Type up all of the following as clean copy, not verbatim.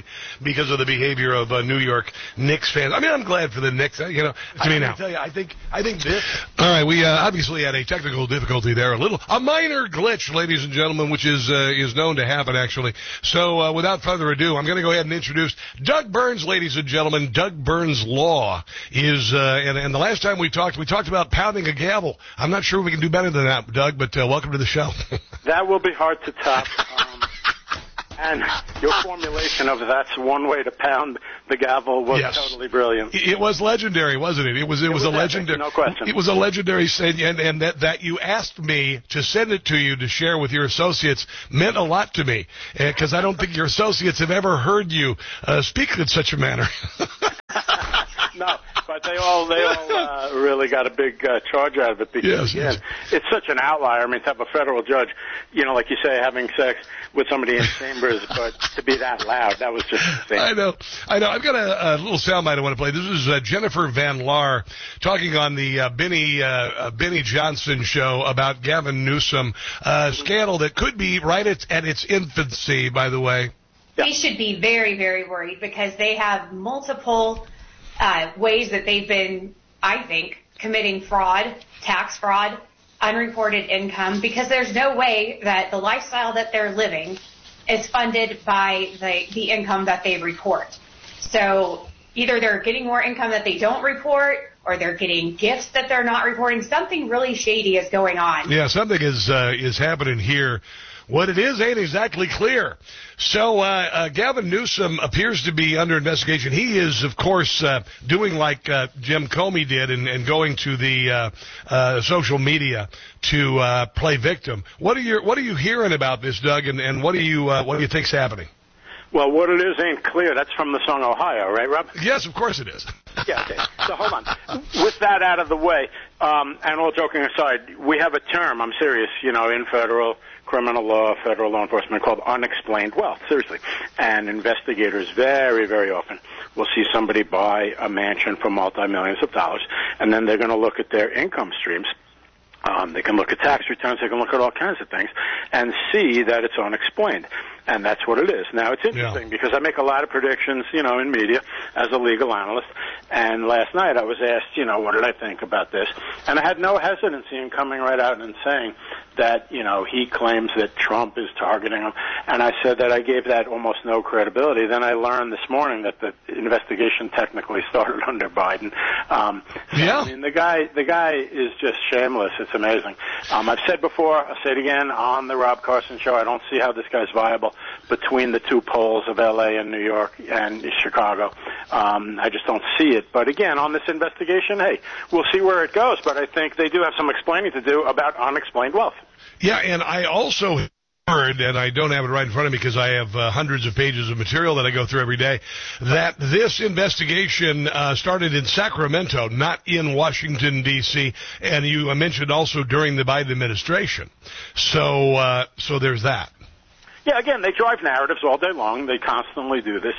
tonight because of the behavior of New York Knicks fans. I mean, I'm glad for the Knicks. To me now. I tell you, I think this. All right, we obviously had a technical difficulty there, a minor glitch, ladies and gentlemen, which is known to happen actually. So without further ado, I'm going to go ahead and introduce Doug Burns, ladies and gentlemen. Doug Burns Law is, and the last time we talked about pounding a gavel. I'm not sure we can do better than that, Doug, but welcome to the show. That will be hard to top. And your formulation of that's one way to pound the gavel was totally brilliant. It was legendary, wasn't it? It was a legendary. No question. It was a legendary saying, and that you asked me to send it to you to share with your associates meant a lot to me, because I don't think your associates have ever heard you speak in such a manner. No, but they all really got a big charge out of it because it's such an outlier. I mean, to have a federal judge, like you say, having sex with somebody in chambers, but to be that loud, that was just insane. I know. I've got a little soundbite I want to play. This is Jennifer Van Laar talking on the Benny Johnson show about Gavin Newsom scandal that could be right at its infancy, by the way. Yeah. They should be very, very worried because they have multiple ways that they've been, I think, committing fraud, tax fraud, unreported income, because there's no way that the lifestyle that they're living is funded by the income that they report. So either they're getting more income that they don't report, or they're getting gifts that they're not reporting. Something really shady is going on. Yeah, something is happening here. What it is ain't exactly clear. So Gavin Newsom appears to be under investigation. He is, of course, doing like Jim Comey did and going to the social media to play victim. What are you hearing about this, Doug? And what do you think's happening? Well, what it is ain't clear. That's from the song Ohio, right, Rob? Yes, of course it is. Yeah, okay. So hold on. With that out of the way, and all joking aside, we have a term, I'm serious, in federal criminal law, federal law enforcement, called unexplained wealth, seriously. And investigators very, very often will see somebody buy a mansion for multi-millions of dollars, and then they're going to look at their income streams. They can look at tax returns, they can look at all kinds of things, and see that it's unexplained. And that's what it is. Now, it's interesting because I make a lot of predictions, in media as a legal analyst. And last night I was asked, what did I think about this? And I had no hesitancy in coming right out and saying that, he claims that Trump is targeting him. And I said that I gave that almost no credibility. Then I learned this morning that the investigation technically started under Biden. I mean, the guy is just shameless. It's amazing. I've said before, I'll say it again on the Rob Carson show, I don't see how this guy's viable between the two poles of L.A. and New York and Chicago. I just don't see it. But again, on this investigation, hey, we'll see where it goes. But I think they do have some explaining to do about unexplained wealth. Yeah, and I also heard, and I don't have it right in front of me because I have hundreds of pages of material that I go through every day, that this investigation started in Sacramento, not in Washington, D.C., and you mentioned also during the Biden administration. So there's that. Yeah, again, they drive narratives all day long. They constantly do this.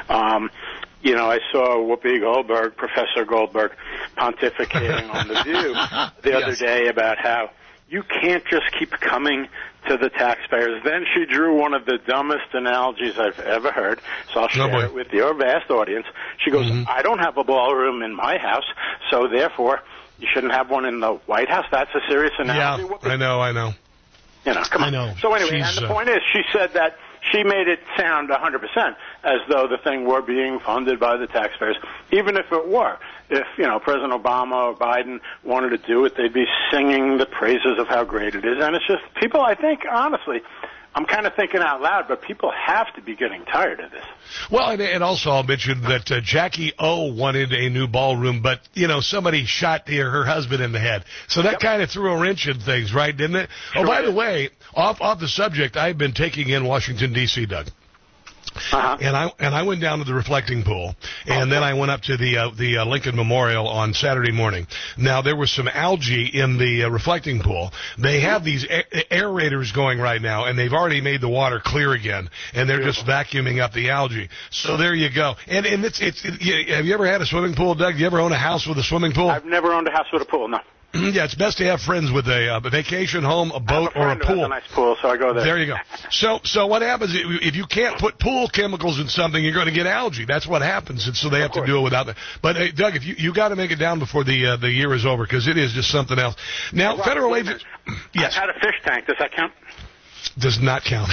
I saw Whoopi Goldberg, Professor Goldberg, pontificating on The View the other day about how you can't just keep coming to the taxpayers. Then she drew one of the dumbest analogies I've ever heard, so I'll share it with your vast audience. She goes, I don't have a ballroom in my house, so therefore you shouldn't have one in the White House. That's a serious analogy. Yeah, I know. Come on. I know. So anyway, and the point is, she said that she made it sound 100% as though the thing were being funded by the taxpayers, even if it were. If, President Obama or Biden wanted to do it, they'd be singing the praises of how great it is. And it's just, people, I think, honestly, I'm kind of thinking out loud, but people have to be getting tired of this. Well, and also I'll mention that Jackie O wanted a new ballroom, but, somebody shot her husband in the head. So that kind of threw a wrench in things, right, didn't it? Sure. Oh, by the way, off the subject, I've been taking in Washington, D.C., Doug. And I went down to the reflecting pool, and then I went up to the Lincoln Memorial on Saturday morning. Now, there was some algae in the reflecting pool. They have these aerators going right now, and they've already made the water clear again, and they're just vacuuming up the algae. So there you go. And it's have you ever had a swimming pool, Doug? Do you ever own a house with a swimming pool? I've never owned a house with a pool, no. Yeah, it's best to have friends with a vacation home, a boat, or a pool. A nice pool, so I go there. There you go. So what happens if you can't put pool chemicals in something, you're going to get algae. That's what happens, and so they have to do it without that. But hey, Doug, if you got to make it down before the year is over, because it is just something else. Now, federal agents. Yes. I've had a fish tank. Does that count? Does not count.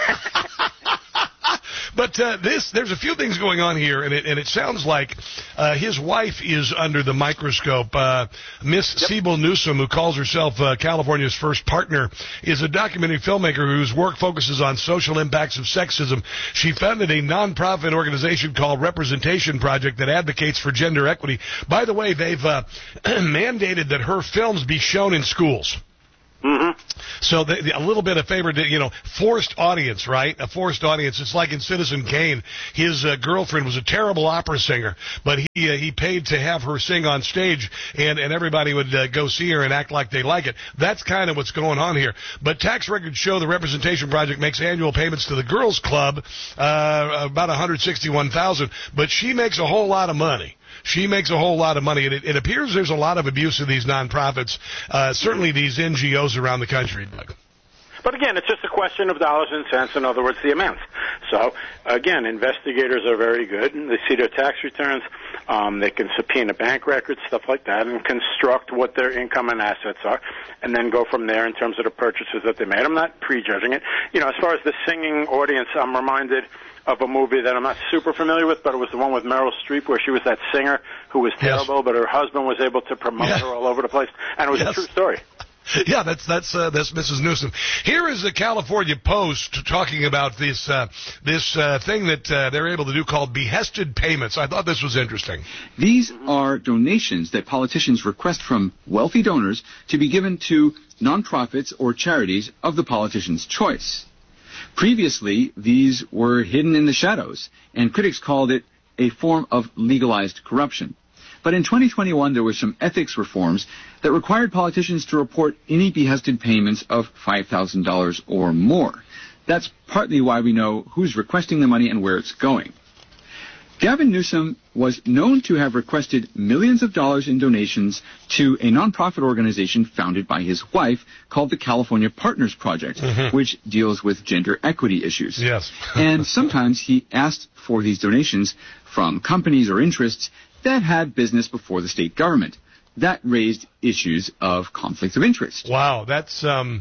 But there's a few things going on here, and it sounds like his wife is under the microscope. Miss Sibyl Newsom, who calls herself California's first partner, is a documentary filmmaker whose work focuses on social impacts of sexism. She founded a nonprofit organization called Representation Project that advocates for gender equity. By the way, they've mandated that her films be shown in schools. Mm-hmm. So a little bit of favor to, forced audience, right? A forced audience. It's like in Citizen Kane. His girlfriend was a terrible opera singer, but he paid to have her sing on stage, and everybody would go see her and act like they like it. That's kind of what's going on here. But tax records show the Representation Project makes annual payments to the Girls Club, about $161,000, but she makes a whole lot of money. She makes a whole lot of money, and it appears there's a lot of abuse of these nonprofits, certainly these NGOs around the country, Doug. But again, it's just a question of dollars and cents, in other words, the amounts. So, again, investigators are very good. They see their tax returns. They can subpoena bank records, stuff like that, and construct what their income and assets are, and then go from there in terms of the purchases that they made. I'm not prejudging it. As far as the singing audience, I'm reminded of a movie that I'm not super familiar with, but it was the one with Meryl Streep where she was that singer who was terrible, but her husband was able to promote her all over the place, and it was a true story. Yeah, that's Mrs. Newsom. Here is the California Post talking about this thing that they're able to do called behested payments. I thought this was interesting. These are donations that politicians request from wealthy donors to be given to nonprofits or charities of the politician's choice. Previously, these were hidden in the shadows, and critics called it a form of legalized corruption. But in 2021, there were some ethics reforms that required politicians to report any behested payments of $5,000 or more. That's partly why we know who's requesting the money and where it's going. Gavin Newsom was known to have requested millions of dollars in donations to a nonprofit organization founded by his wife called the California Partners Project, which deals with gender equity issues. Yes. And sometimes he asked for these donations from companies or interests that had business before the state government. That raised issues of conflict of interest. Wow, that's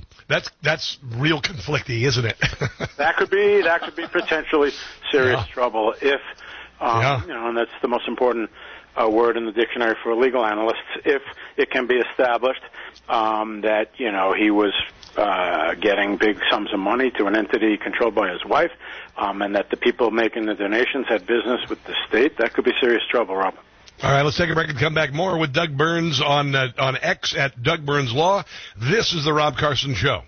real conflicting, isn't it? That could be potentially serious trouble if, and that's the most important word in the dictionary for legal analysts, if it can be established that, he was getting big sums of money to an entity controlled by his wife, and that the people making the donations had business with the state. That could be serious trouble, Rob. All right, let's take a break and come back more with Doug Burns on X at Doug Burns Law. This is the Rob Carson Show.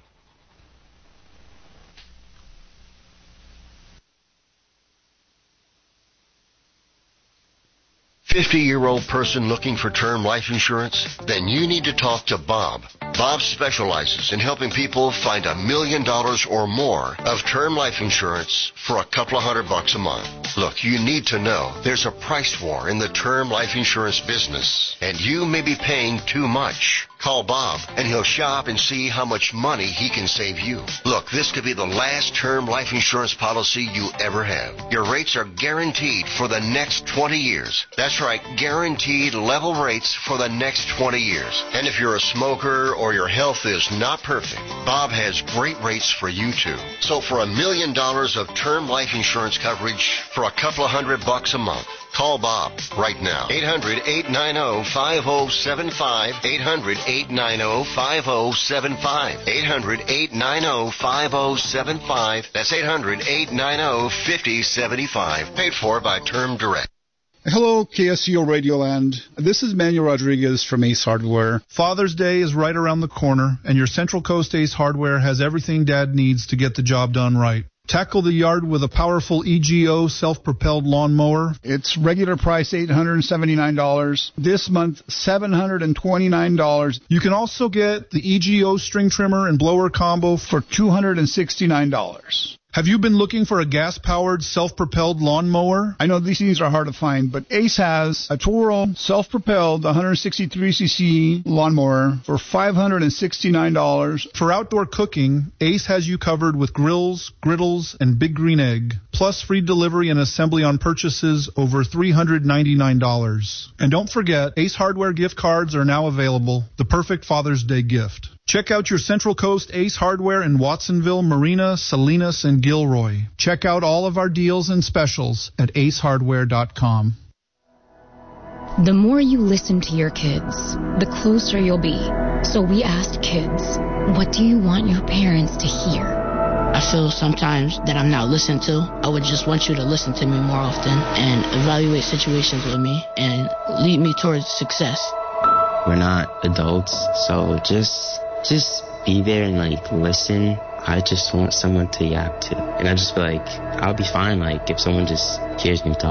50-year-old person looking for term life insurance? Then you need to talk to Bob. Bob specializes in helping people find $1 million or more of term life insurance for a couple of $100 a month. Look, you need to know there's a price war in the term life insurance business, and you may be paying too much. Call Bob, and he'll shop and see how much money he can save you. Look, this could be the last term life insurance policy you ever have. Your rates are guaranteed for the next 20 years. That's right, guaranteed level rates for the next 20 years. And if you're a smoker or your health is not perfect, Bob has great rates for you too. So for $1 million of term life insurance coverage for a couple of $100 a month, call Bob right now. 800-890-5075. 800-890-5075. 800-890-5075. That's 800-890-5075. Paid for by Term Direct. Hello, KSCO Radioland. This is Manuel Rodriguez from Ace Hardware. Father's Day is right around the corner, and your Central Coast Ace Hardware has everything Dad needs to get the job done right. Tackle the yard with a powerful EGO self-propelled lawnmower. It's regular price $879. This month, $729. You can also get the EGO string trimmer and blower combo for $269. Have you been looking for a gas-powered, self-propelled lawnmower? I know these things are hard to find, but Ace has a Toro self-propelled 163cc lawnmower for $569. For outdoor cooking, Ace has you covered with grills, griddles, and Big Green Egg, plus free delivery and assembly on purchases over $399. And don't forget, Ace Hardware gift cards are now available, the perfect Father's Day gift. Check out your Central Coast Ace Hardware in Watsonville, Marina, Salinas, and Gilroy. Check out all of our deals and specials at acehardware.com. The more you listen to your kids, the closer you'll be. So we asked kids, what do you want your parents to hear? I feel sometimes that I'm not listened to. I would just want you to listen to me more often and evaluate situations with me and lead me towards success. We're not adults, so just be there and listen. I just want someone to yap to, and I just feel like I'll be fine if someone just hears me talk.